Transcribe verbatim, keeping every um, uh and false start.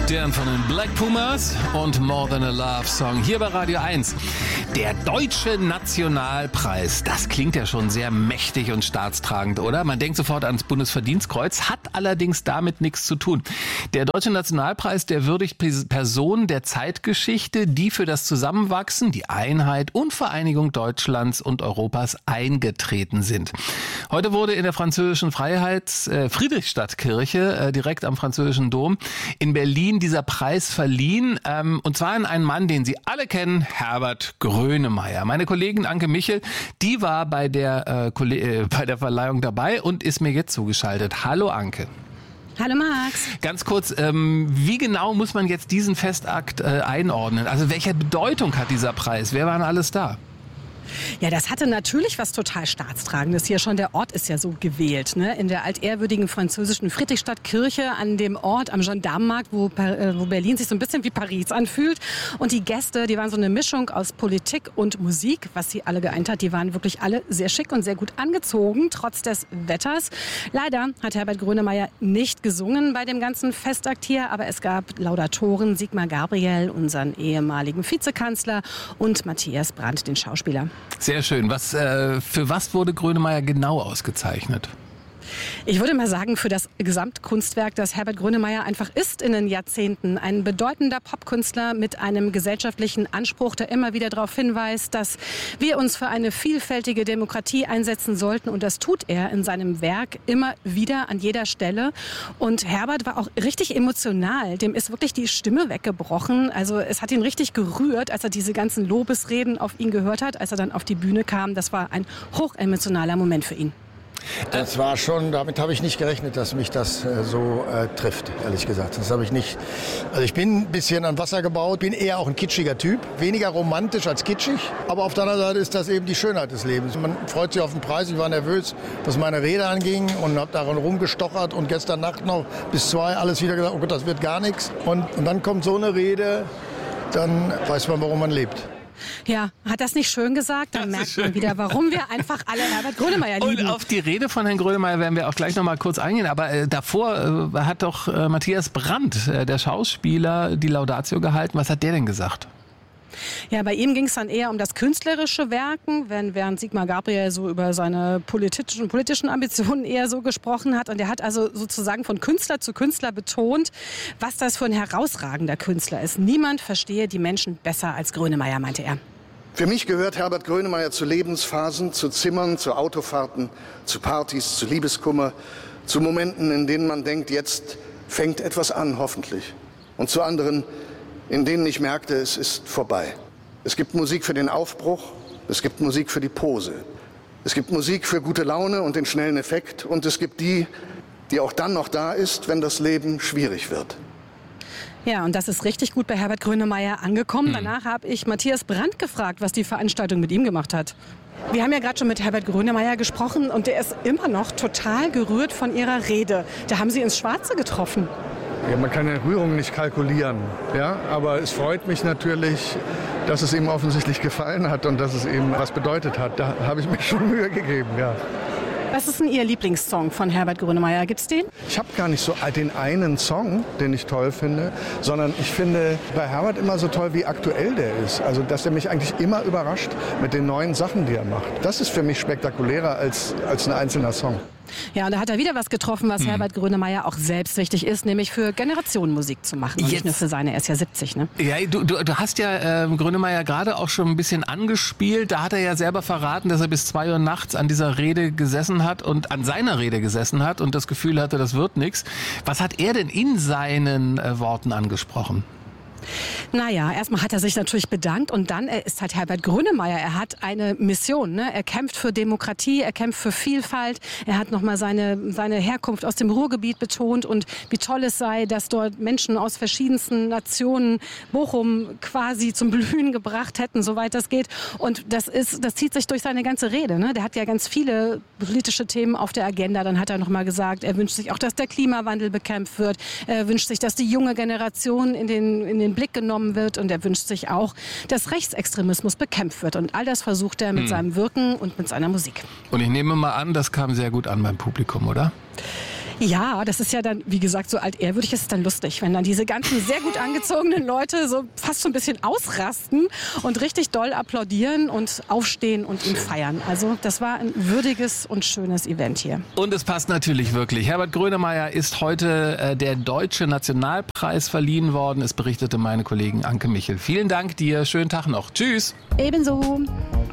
Deren von den Black Pumas und More Than a Love Song hier bei Radio eins. Der Deutsche Nationalpreis, das klingt ja schon sehr mächtig und staatstragend, oder? Man denkt sofort ans Bundesverdienstkreuz, hat allerdings damit nichts zu tun. Der Deutsche Nationalpreis, der würdigt Personen der Zeitgeschichte, die für das Zusammenwachsen, die Einheit und Vereinigung Deutschlands und Europas eingetreten sind. Heute wurde in der französischen Freiheits-, äh, Friedrichstadtkirche, äh, direkt am französischen Dom, in Berlin dieser Preis verliehen, ähm, und zwar an einen Mann, den Sie alle kennen, Herbert Grönemeyer. Meine Kollegin Anke Michel, die war bei der, äh, Kolle- äh, bei der Verleihung dabei und ist mir jetzt zugeschaltet. Hallo Anke. Hallo Max. Ganz kurz, ähm, wie genau muss man jetzt diesen Festakt äh, einordnen? Also welche Bedeutung hat dieser Preis? Wer waren alles da? Ja, das hatte natürlich was total Staatstragendes. Hier schon der Ort ist ja so gewählt, ne? In der altehrwürdigen französischen Friedrichstadtkirche an dem Ort am Gendarmenmarkt, wo, wo Berlin sich so ein bisschen wie Paris anfühlt. Und die Gäste, die waren so eine Mischung aus Politik und Musik, was sie alle geeint hat. Die waren wirklich alle sehr schick und sehr gut angezogen, trotz des Wetters. Leider hat Herbert Grönemeyer nicht gesungen bei dem ganzen Festakt hier, aber es gab Laudatoren, Sigmar Gabriel, unseren ehemaligen Vizekanzler, und Matthias Brandt, den Schauspieler. Sehr schön. Was, äh, für was wurde Grönemeyer genau ausgezeichnet? Ich würde mal sagen, für das Gesamtkunstwerk, das Herbert Grönemeyer einfach ist in den Jahrzehnten. Ein bedeutender Popkünstler mit einem gesellschaftlichen Anspruch, der immer wieder darauf hinweist, dass wir uns für eine vielfältige Demokratie einsetzen sollten. Und das tut er in seinem Werk immer wieder an jeder Stelle. Und Herbert war auch richtig emotional. Dem ist wirklich die Stimme weggebrochen. Also es hat ihn richtig gerührt, als er diese ganzen Lobesreden auf ihn gehört hat, als er dann auf die Bühne kam. Das war ein hochemotionaler Moment für ihn. Das war schon, damit habe ich nicht gerechnet, dass mich das äh, so äh, trifft, ehrlich gesagt. Das habe ich nicht. Also ich bin ein bisschen an Wasser gebaut, bin eher auch ein kitschiger Typ, weniger romantisch als kitschig. Aber auf der anderen Seite ist das eben die Schönheit des Lebens. Man freut sich auf den Preis. Ich war nervös, was meine Rede anging, und habe daran rumgestochert und gestern Nacht noch bis zwei alles wieder gesagt, oh Gott, das wird gar nichts. Und, und dann kommt so eine Rede, dann weiß man, warum man lebt. Ja, hat das nicht schön gesagt? Dann merkt man wieder, warum wir einfach alle Herbert Grönemeyer lieben. Und auf die Rede von Herrn Grönemeyer werden wir auch gleich noch mal kurz eingehen. Aber äh, davor äh, hat doch äh, Matthias Brandt, äh, der Schauspieler, die Laudatio gehalten. Was hat der denn gesagt? Ja, bei ihm ging es dann eher um das künstlerische Werken, während Sigmar Gabriel so über seine politischen, politischen Ambitionen eher so gesprochen hat. Und er hat also sozusagen von Künstler zu Künstler betont, was das für ein herausragender Künstler ist. Niemand verstehe die Menschen besser als Grönemeyer, meinte er. Für mich gehört Herbert Grönemeyer zu Lebensphasen, zu Zimmern, zu Autofahrten, zu Partys, zu Liebeskummer, zu Momenten, in denen man denkt, jetzt fängt etwas an, hoffentlich. Und zu anderen, in denen ich merkte, es ist vorbei. Es gibt Musik für den Aufbruch, es gibt Musik für die Pose. Es gibt Musik für gute Laune und den schnellen Effekt. Und es gibt die, die auch dann noch da ist, wenn das Leben schwierig wird. Ja, und das ist richtig gut bei Herbert Grönemeyer angekommen. Hm. Danach habe ich Matthias Brandt gefragt, was die Veranstaltung mit ihm gemacht hat. Wir haben ja gerade schon mit Herbert Grönemeyer gesprochen und der ist immer noch total gerührt von Ihrer Rede. Da haben Sie ins Schwarze getroffen. Ja, man kann ja Rührung nicht kalkulieren, ja? Aber es freut mich natürlich, dass es ihm offensichtlich gefallen hat und dass es ihm was bedeutet hat. Da habe ich mir schon Mühe gegeben, ja. Was ist denn Ihr Lieblingssong von Herbert Grönemeyer? Gibt's den? Ich habe gar nicht so den einen Song, den ich toll finde, sondern ich finde bei Herbert immer so toll, wie aktuell der ist. Also, dass er mich eigentlich immer überrascht mit den neuen Sachen, die er macht. Das ist für mich spektakulärer als, als ein einzelner Song. Ja, und da hat er wieder was getroffen, was hm. Herbert Grönemeyer auch selbst wichtig ist, nämlich für Generationenmusik zu machen. Und nicht nur für seine, er ist ja siebzig, ne? Ja, du, du, du hast ja äh, Grönemeyer gerade auch schon ein bisschen angespielt. Da hat er ja selber verraten, dass er bis zwei Uhr nachts an dieser Rede gesessen hat und an seiner Rede gesessen hat und das Gefühl hatte, das wird nichts. Was hat er denn in seinen äh, Worten angesprochen? Naja, erstmal hat er sich natürlich bedankt und dann er ist halt Herbert Grönemeyer. Er hat eine Mission, ne? Er kämpft für Demokratie, er kämpft für Vielfalt. Er hat nochmal seine, seine Herkunft aus dem Ruhrgebiet betont und wie toll es sei, dass dort Menschen aus verschiedensten Nationen Bochum quasi zum Blühen gebracht hätten, soweit das geht. Und das ist, das zieht sich durch seine ganze Rede, ne? Der hat ja ganz viele politische Themen auf der Agenda. Dann hat er nochmal gesagt, er wünscht sich auch, dass der Klimawandel bekämpft wird. Er wünscht sich, dass die junge Generation in den, in den Blick genommen wird und er wünscht sich auch, dass Rechtsextremismus bekämpft wird. Und all das versucht er mit hm. seinem Wirken und mit seiner Musik. Und ich nehme mal an, das kam sehr gut an beim Publikum, oder? Ja, das ist ja dann, wie gesagt, so altehrwürdig ist es dann lustig, wenn dann diese ganzen sehr gut angezogenen Leute so fast so ein bisschen ausrasten und richtig doll applaudieren und aufstehen und ihn feiern. Also das war ein würdiges und schönes Event hier. Und es passt natürlich wirklich. Herbert Grönemeyer ist heute äh, der Deutsche Nationalpreis verliehen worden. Es berichtete meine Kollegin Anke Michel. Vielen Dank dir. Schönen Tag noch. Tschüss. Ebenso.